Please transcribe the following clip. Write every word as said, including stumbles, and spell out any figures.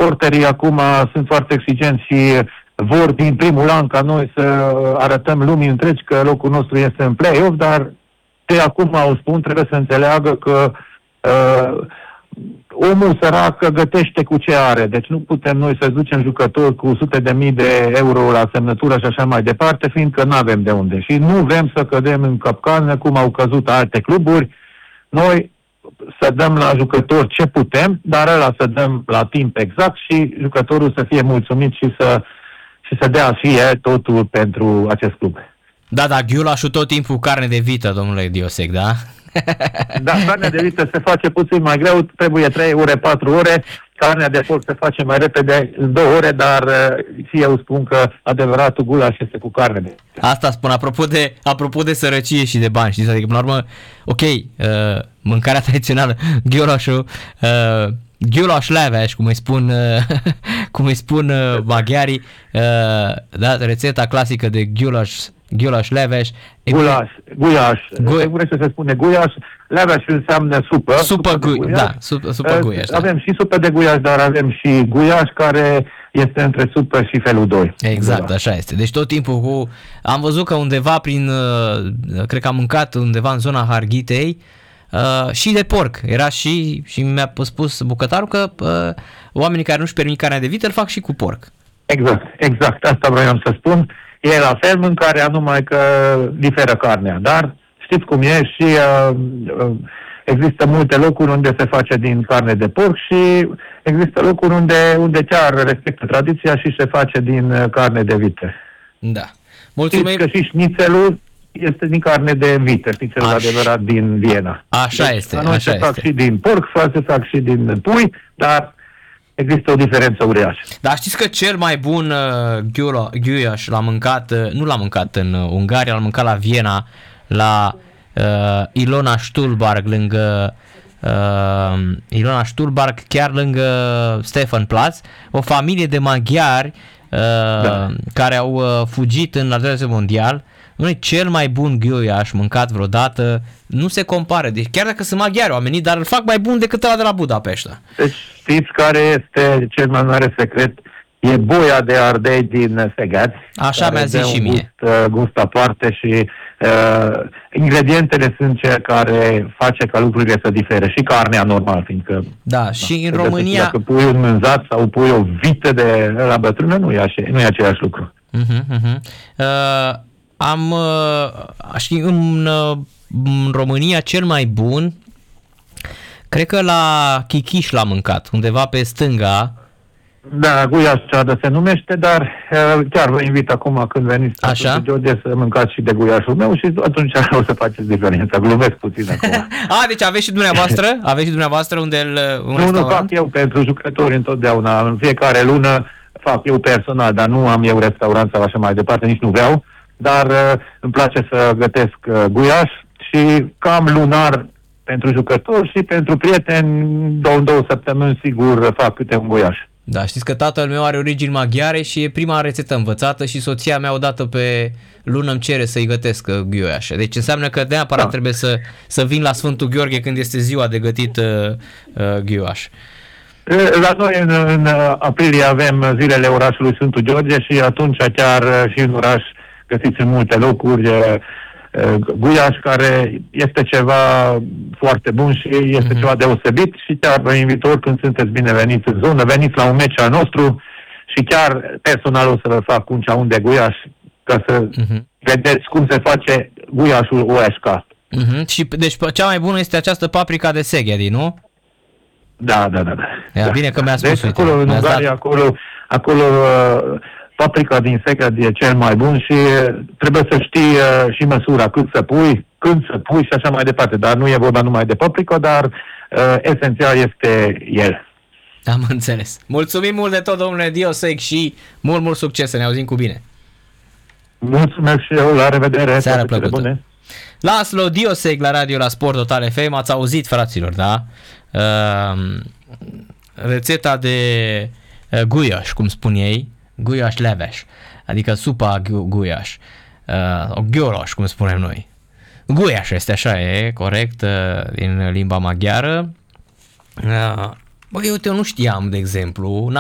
suporterii acum sunt foarte exigenți și vor din primul an ca noi să arătăm lumii întregi că locul nostru este în play-off, dar de acum o spun, trebuie să înțeleagă că uh, omul sărac gătește cu ce are, deci nu putem noi să ducem jucători cu sute de mii de euro la semnătură și așa mai departe, fiindcă nu avem de unde. Și nu vrem să cădem în capcană cum au căzut alte cluburi. Noi să dăm la jucători ce putem, dar ăla să dăm la timp exact și jucătorul să fie mulțumit și să, și să dea fie totul pentru acest club. Da, da, Ghiulașul tot timpul carne de vită, domnule Dioseg, da? Da, carnea de vită se face puțin mai greu, trebuie trei ore, patru ore, carnea de porc se face mai repede în două ore, dar și eu spun că adevăratul gulaș este cu carne de vită. Asta spun, apropo de, apropo de sărăcie și de bani, știți? Adică, până la urmă, ok, uh, mâncarea tradițională, ghiulașul, uh, ghiulaș leveș, cum îi spun, uh, cum îi spun uh, maghiarii, uh, da, rețeta clasică de ghiulaș, ghiulaș leveș. Gulaș, guiaș, Gu- se vrește să spune guiaș, leveș înseamnă supă. Supă, gu- guiaș. Da, supă, supă guiaș. Da. Avem și supă de guiaș, dar avem și guiaș care este între supă și felul doi. Exact, guiaș. Așa este. Deci tot timpul cu... Am văzut că undeva prin... Cred că am mâncat undeva în zona Harghitei uh, și de porc. Era și... Și mi-a spus bucătarul că uh, oamenii care nu-și permit carnea de vită îl fac și cu porc. Exact, exact. Asta vreau să spun. E la fel mâncarea, numai că diferă carnea. Dar știți cum e și uh, uh, există multe locuri unde se face din carne de porc și există locuri unde, unde chiar respectă tradiția și se face din uh, carne de vită. Da. Mulțumim. Știți că și șnițelul este din carne de vită, șnițelul Aș... adevărat din Viena. Așa deci, este, noi așa se fac este. și din porc, se fac și din pui, dar există o diferență uriașă. Dar știți că cel mai bun uh, ghiulaș l-am mâncat, uh, nu l-am mâncat în uh, Ungaria, l-am mâncat la Viena, la uh, Ilona Stulbarg, lângă uh, Ilona Stulbarg, chiar lângă Stefanplatz, o familie de maghiari uh, da. care au uh, fugit în al doilea război mondial. Nu, cel mai bun ghiulaș mâncat vreodată, nu se compară. Deci chiar dacă sunt maghiari oamenii, dar îl fac mai bun decât ăla de la Budapesta. Deci știți care este cel mai mare secret? E boia de ardei din Seged. Așa mi-a zis și mie. Gust, uh, gust aparte și uh, ingredientele sunt cele care face ca lucrurile să difere. Și carnea normal, fiindcă... Da, și în România... Dacă pui un mânzat sau pui o vită de la bătrână, nu e, așa, nu e același lucru. Uh-huh, uh-huh. Uh, am... Uh, știi, în, uh, în România cel mai bun, cred că la Chichiș l-am mâncat, undeva pe stânga. Da, guiaș ceadă se numește, dar uh, chiar vă invit acum când veniți Așa? cu George să mâncați și de guiașul meu și atunci o să faceți diferența. Glumesc puțin acum. A, deci aveți și dumneavoastră? Aveți și dumneavoastră unde un Nu, restaurant? nu fac eu pentru jucători întotdeauna. În fiecare lună fac eu personal, dar nu am eu restaurant sau așa mai departe, nici nu vreau. Dar uh, îmi place să gătesc uh, guiaș și cam lunar pentru jucători și pentru prieteni, două, două săptămâni sigur fac câte un guiaș. Da, știți că tatăl meu are origini maghiare și e prima rețetă învățată și soția mea odată pe lună îmi cere să-i gătesc ghiuiașe. Deci înseamnă că neapărat da. trebuie să, să vin la Sfântul Gheorghe când este ziua de gătit uh, uh, ghiuiaș. La noi în, în aprilie avem zilele orașului Sfântul Gheorghe și atunci chiar și în oraș găsiți în multe locuri uh, guiaș care este ceva foarte bun și este mm-hmm. ceva deosebit și chiar vă invit oricând sunteți bineveniți în zonă, veniți la un meci al nostru și chiar personal o să vă fac un ceaun de guiaș ca să mm-hmm. vedeți cum se face guiașul O S K. Mm-hmm. Și deci cea mai bună este această paprika de Szegedi, nu? Da, da, da. da. Ia, da. Bine că mi-a spus, deci, uite. acolo în Ungaria, dat... acolo, acolo uh, paprika din Szeged e cel mai bun și trebuie să știi uh, și măsura, cât să pui, când să pui și așa mai departe. Dar nu e vorba numai de paprika, dar uh, esențial este el. Am înțeles. Mulțumim mult de tot, domnule Dioseg, și mult, mult succes, să ne auzim cu bine. Mulțumesc și eu, la revedere. Seara plăcută. Laszlo Dioseg la radio la Sport Total F M, ați auzit, fraților, da? Uh, rețeta de uh, guiaș, cum spun ei, guiaș leveș, adică supa guiaș, uh, o ghioloș, cum spunem noi. Guiaș este, așa e, corect, uh, din limba maghiară. Uh, băi, uite, eu nu știam, de exemplu,